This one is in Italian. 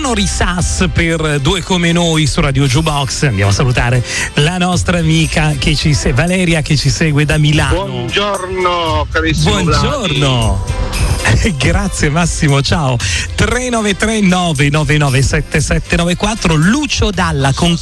Tenori Sass per Due come noi su Radio Jukebox. Andiamo a salutare la nostra amica Valeria che ci segue da Milano. Buongiorno carissimo. Buongiorno. Grazie Massimo, ciao. 393 999 7794. Lucio Dalla con